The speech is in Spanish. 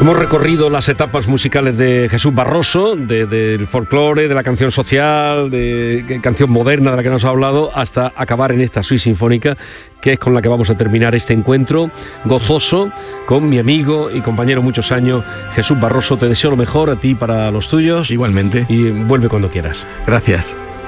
Hemos recorrido las etapas musicales de Jesús Barroso, del folclore, de la canción social, de canción moderna de la que nos ha hablado, hasta acabar en esta suite sinfónica, que es con la que vamos a terminar este encuentro gozoso con mi amigo y compañero muchos años, Jesús Barroso. Te deseo lo mejor a ti y para los tuyos. Igualmente. Y vuelve cuando quieras. Gracias.